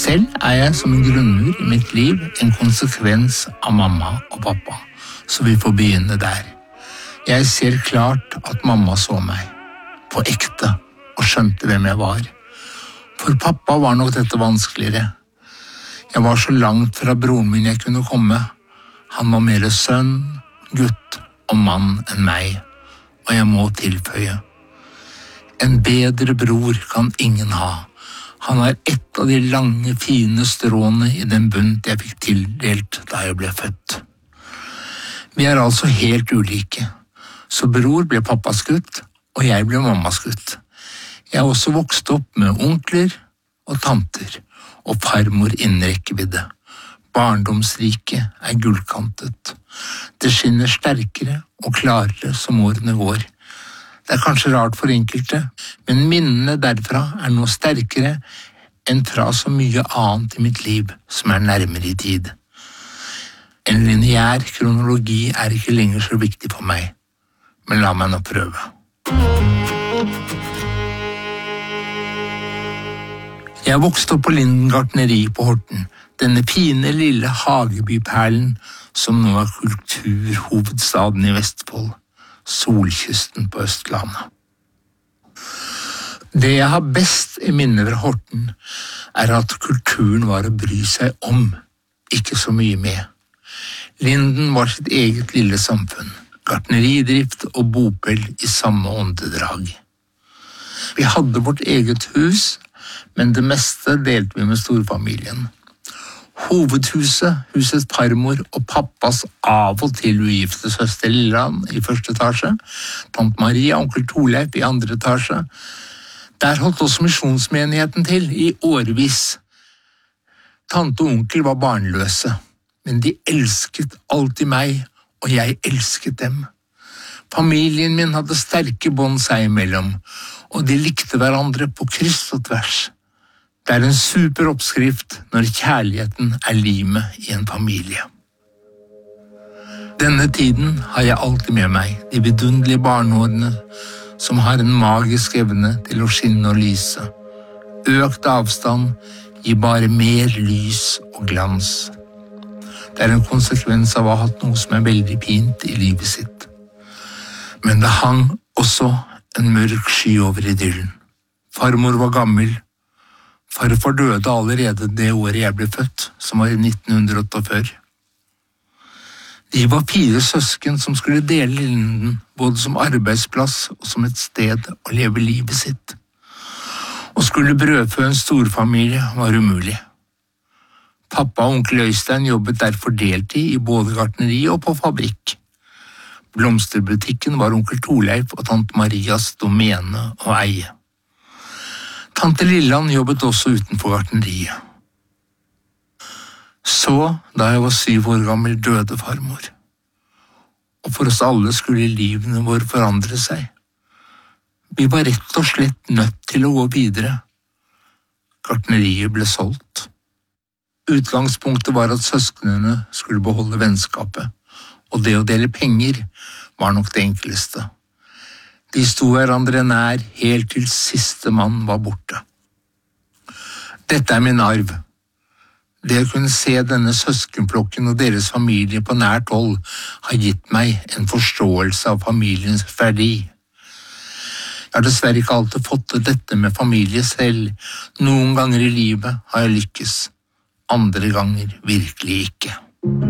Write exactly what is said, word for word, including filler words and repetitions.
Selv er jeg som en grunnmur i mitt liv en konsekvens av mamma og pappa, så vi får begynne der. Jeg ser klart at mamma så meg, på ekte, og skjønte hvem jeg var. For pappa var nok dette vanskeligere. Jeg var så langt fra broren min jeg kunne komme. Han var mer sønn, gutt og mann enn meg, og jeg må tilføye. En bedre bror kan ingen ha. Han er ett av de lange, fine stråene i den bunt jeg fikk tildelt da jeg ble født. Vi er altså helt ulike, så bror ble pappas gutt, og jeg ble mammas gutt. Jeg er også vokst opp med onkler og tanter, og farmor innen rekkevidde. Barndomsriket er gullkantet. Det skinner sterkere og klarere som årene går. Det er kanskje rart for enkelte, men minnene derfra er nå sterkere enn fra så mye annet i mitt liv som er nærmere i tid. En lineær kronologi er ikke lenger så viktig for meg, men la meg nå prøve. Jeg vokste opp på Linden gartneri på Horten, denne fine lille hagebyperlen som nå er kulturhovedstaden i Vestfold, solkysten på Østlandet. Det jeg har best i minne fra Horten, er at kulturen var å bry seg om, ikke så mye med. Linden var sitt eget lille samfunn, gartneridrift og bopel i samme åndedrag. Vi hadde vårt eget hus, men det meste delte vi med storfamilien. Hovedhuset, husets farmor og pappas av og til ugifte søster Lilland i første etasje, tant Maria og onkel Torleif i andre etasje. Der holdt også misjonsmenigheten til i årevis. Tante og onkel var barnløse, men de elsket alltid meg, og jeg elsket dem. Familien min hadde sterke bånd seg imellom, og de likte hverandre på kryss og tvers. Det er en super oppskrift når kjærligheten er limet i en familie. Denne tiden har jeg alltid med meg, de vidunderlige barneårene, som har en magisk evne til å skinne og lyse. Økt avstand gir bare mer lys og glans. Det er en konsekvens av å ha hatt noe som er veldig fint i livet sitt. Men det hang også en mørk sky over idyllen. Farmor var gammel. Farfar døde allerede det året jeg ble født, som var i nitten åttiåtte. De var fire søsken som skulle dele Linden, både som arbeidsplass og som et sted å leve livet sitt. Å skulle brødfø en storfamilie var umulig. Pappa og onkel Øystein jobbet derfor deltid i både gartneri og på fabrikk. Blomsterbutikken var onkel Torleif og tante Marias domene og eie. Tante Lilland jobbet også utenfor gartneriet. Så, da jeg var syv år gammel, døde farmor. Og for oss alle skulle livene våre forandre seg. Vi var rett og slett nødt til å gå videre. Gartneriet ble solgt. Utgangspunktet var at søsknene skulle beholde vennskapet, og det å dele penger var nok det enkleste. De sto hverandre nær helt til siste mann var borte. Dette er min arv. Det å kunne se denne søskenflokken og deres familie på nært hold har gitt meg en forståelse av familiens verdi. Jeg har dessverre ikke alltid fått til dette med familie selv. Noen ganger i livet har jeg lykkes, andre ganger virkelig ikke.